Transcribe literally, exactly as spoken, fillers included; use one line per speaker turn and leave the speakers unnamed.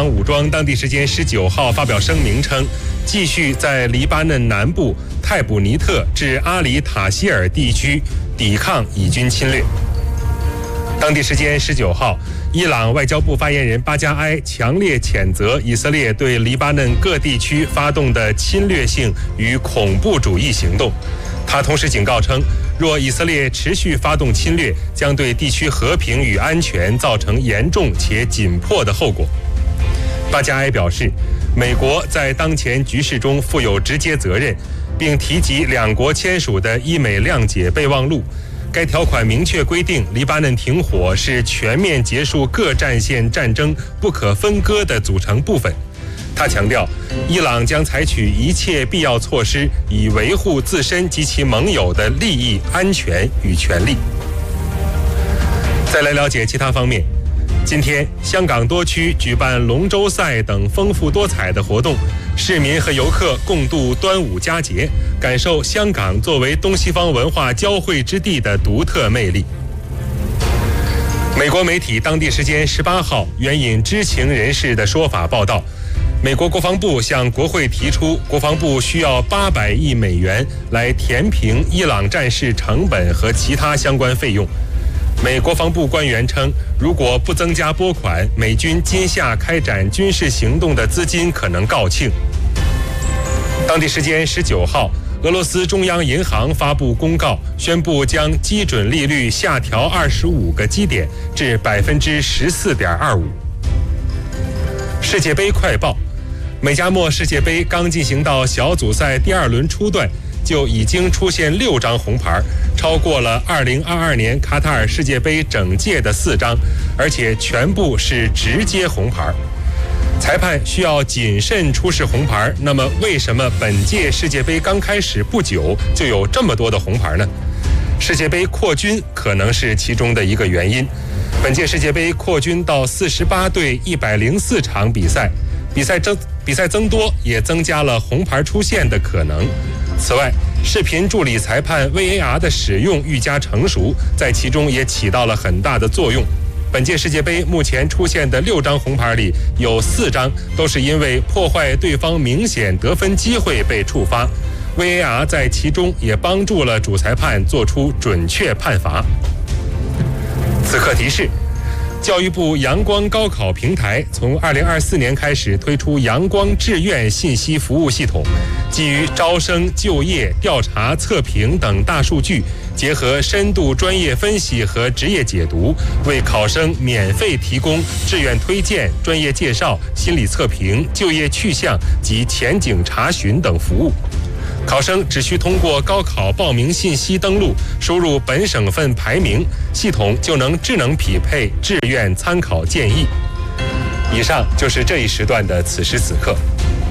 朗武装当地时间十九号发表声明称，继续在黎巴嫩南部泰卜尼特至阿里塔希尔地区抵抗以军侵略。当地时间十九号，伊朗外交部发言人巴加埃强烈谴责以色列对黎巴嫩各地区发动的侵略性与恐怖主义行动。他同时警告称，若以色列持续发动侵略，将对地区和平与安全造成严重且紧迫的后果。巴加埃表示，美国在当前局势中负有直接责任，并提及两国签署的伊美谅解备忘录。该条款明确规定，黎巴嫩停火是全面结束各战线战争不可分割的组成部分。他强调，伊朗将采取一切必要措施，以维护自身及其盟友的利益、安全与权利。再来了解其他方面。今天，香港多区举办龙舟赛等丰富多彩的活动，市民和游客共度端午佳节，感受香港作为东西方文化交汇之地的独特魅力。美国媒体当地时间十八号援引知情人士的说法报道，美国国防部向国会提出，国防部需要八百亿美元来填平伊朗战事成本和其他相关费用。美国防部官员称，如果不增加拨款，美军今夏开展军事行动的资金可能告罄。当地时间十九号，俄罗斯中央银行发布公告，宣布将基准利率下调二十五个基点至百分之十四点二五。世界杯快报：美加墨世界杯刚进行到小组赛第二轮初段，就已经出现六张红牌，超过了二零二二年卡塔尔世界杯整届的四张，而且全部是直接红牌。裁判需要谨慎出示红牌，那么为什么本届世界杯刚开始不久就有这么多的红牌呢？世界杯扩军可能是其中的一个原因。本届世界杯扩军到四十八队一百零四场比赛，比赛增比赛增多也增加了红牌出现的可能。此外，视频助理裁判 V A R 的使用愈加成熟，在其中也起到了很大的作用。本届世界杯目前出现的六张红牌里，有四张都是因为破坏对方明显得分机会被触发， V A R 在其中也帮助了主裁判做出准确判罚。此刻提示：教育部阳光高考平台从二零二四年开始推出阳光志愿信息服务系统，基于招生、就业、调查、测评等大数据，结合深度专业分析和职业解读，为考生免费提供志愿推荐、专业介绍、心理测评、就业去向及前景查询等服务。考生只需通过高考报名信息登录，输入本省份排名，系统就能智能匹配志愿参考建议。以上就是这一时段的此时此刻。